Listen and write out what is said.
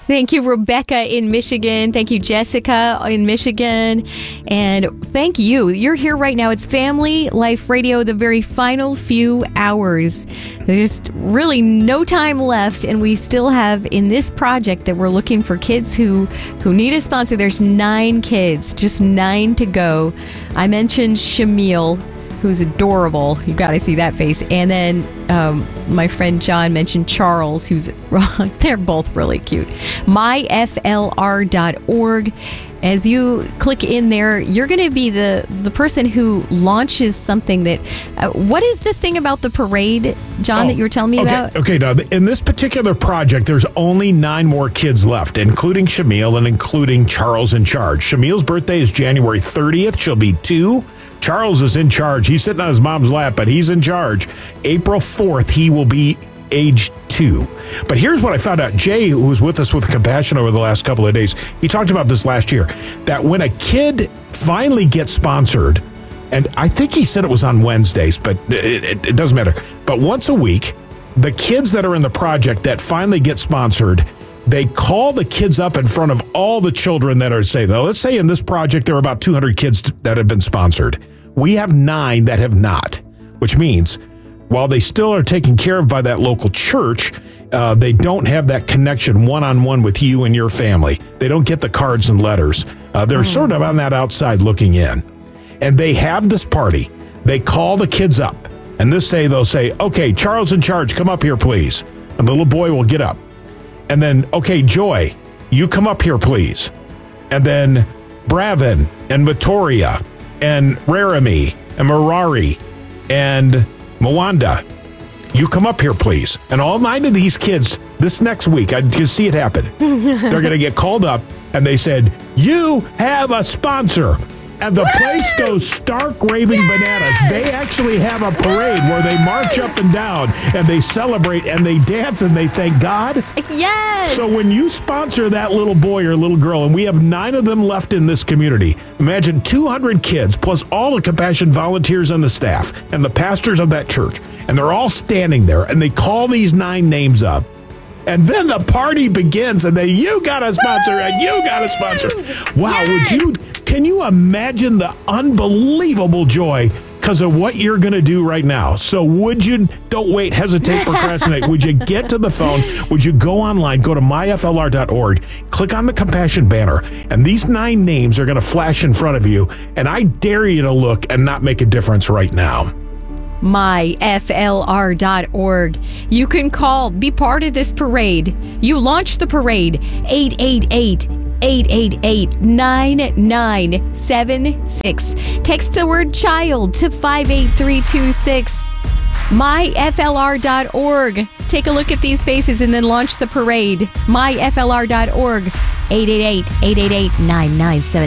Thank you, Rebecca in Michigan. Thank you, Jessica in Michigan. And thank you. You're here right now. It's Family Life Radio, the very final few hours. There's just really no time left. And we still have in this project that we're looking for kids who need a sponsor. There's 9 kids, just 9 to go. I mentioned Shamil, who's adorable. You've got to see that face. And then my friend John mentioned Charles, who's they're both really cute. myflr.org. As you click in there, you're going to be the person who launches something that... what is this thing about the parade, John, that you were telling me about? Okay, now, in this particular project, there's only 9 more kids left, including Shamil and including Charles in charge. Shamil's birthday is January 30th. She'll be 2. Charles is in charge. He's sitting on his mom's lap, but he's in charge. April 4th, he will be age 2. But here's what I found out. Jay, who was with us with Compassion over the last couple of days, he talked about this last year, that when a kid finally gets sponsored, and I think he said it was on Wednesdays, but it doesn't matter. But once a week, the kids that are in the project that finally get sponsored, they call the kids up in front of all the children that are, let's say in this project, there are about 200 kids that have been sponsored. We have 9 that have not, which means while they still are taken care of by that local church, they don't have that connection one-on-one with you and your family. They don't get the cards and letters. They're sort of on that outside looking in. And they have this party. They call the kids up. And they'll say, okay, Charles in charge, come up here, please. And the little boy will get up. And then, okay, Joy, you come up here, please. And then Bravin and Vittoria and Rarami and Marari and Mwanda, you come up here, please. And all 9 of these kids, this next week, I can see it happen. They're going to get called up, and they said, you have a sponsor. And the place goes stark raving bananas. They actually have a parade where they march up and down, and they celebrate, and they dance, and they thank God. Yes! So when you sponsor that little boy or little girl, and we have 9 of them left in this community, imagine 200 kids, plus all the Compassion volunteers and the staff, and the pastors of that church, and they're all standing there, and they call these 9 names up. And then the party begins, and you got a sponsor, and you got a sponsor. Wow, yes! Can you imagine the unbelievable joy because of what you're going to do right now? So don't wait, hesitate, procrastinate. Would you get to the phone? Would you go online, go to myflr.org, click on the Compassion banner, and these 9 names are going to flash in front of you, and I dare you to look and not make a difference right now. myflr.org. You can call, be part of this parade. You launch the parade, 888-888-9976. Text the word child to 58326. myflr.org. Take a look at these faces and then launch the parade. myflr.org. 888-888-9976.